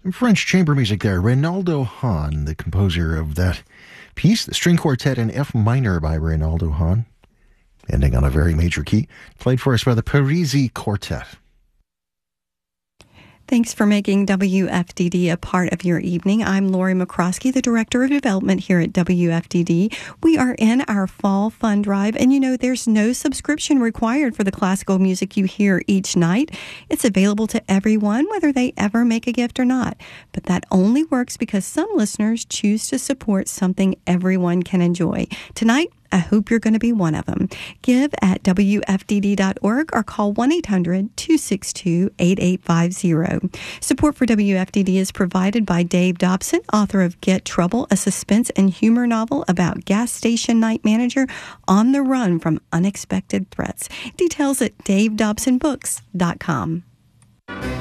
French chamber music there. Reynaldo Hahn, the composer of that piece, the string quartet in F minor by Reynaldo Hahn, ending on a very major key, played for us by the Parisi Quartet. Thanks for making WFDD a part of your evening. I'm Lori McCroskey, the Director of Development here at WFDD. We are in our Fall Fund Drive, and you know there's no subscription required for the classical music you hear each night. It's available to everyone, whether they ever make a gift or not. But that only works because some listeners choose to support something everyone can enjoy. Tonight, I hope you're going to be one of them. Give at WFDD.org or call 1-800-262-8850. Support for WFDD is provided by Dave Dobson, author of Get Trouble, a suspense and humor novel about gas station night manager on the run from unexpected threats. Details at davedobsonbooks.com.